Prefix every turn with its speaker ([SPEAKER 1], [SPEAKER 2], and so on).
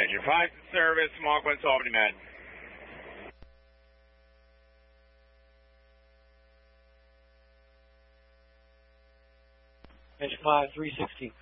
[SPEAKER 1] Engine 5 in service, Mach 1 to Albany, Med.
[SPEAKER 2] Engine 5, 360.